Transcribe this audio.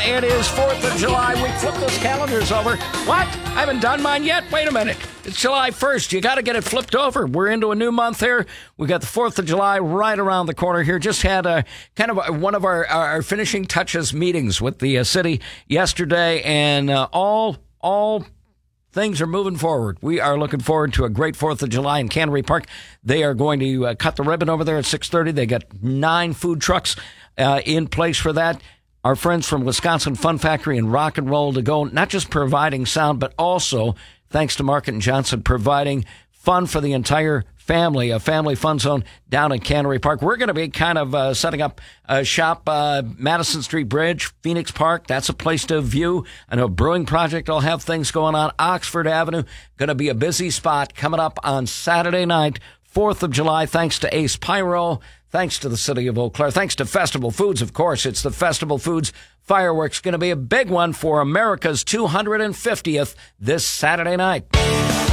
It is 4th of July. We flip those calendars over. What? I haven't done mine yet? Wait a minute. It's July 1st. You got to get it flipped over. We're into a new month here. We got the 4th of July right around the corner here. Just had one of our finishing touches meetings with the city yesterday, and all things are moving forward. We are looking forward to a great 4th of July in Cannery Park. They are going to cut the ribbon over there at 6:30. They got 9 food trucks in place for that. Our friends from Wisconsin Fun Factory and Rock and Roll to Go, not just providing sound, but also, thanks to Market and Johnson, providing fun for the entire family, a family fun zone down in Cannery Park. We're going to be kind of setting up a shop, Madison Street Bridge, Phoenix Park. That's a place to view. I know Brewing Project will have things going on. Oxford Avenue, going to be a busy spot coming up on Saturday night, 4th of July, thanks to Ace Pyro, thanks to the City of Eau Claire, thanks to Festival Foods, of course. It's the Festival Foods fireworks. Going to be a big one for America's 250th this Saturday night.